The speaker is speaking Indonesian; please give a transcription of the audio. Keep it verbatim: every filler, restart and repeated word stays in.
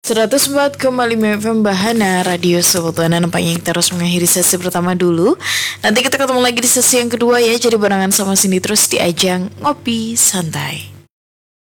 seratus empat koma lima F M Bahana Radio Sultan. Nampaknya kita harus mengakhiri sesi pertama dulu. Nanti kita ketemu lagi di sesi yang kedua ya. Jadi barengan sama Cindy terus di ajang Ngopi Santai.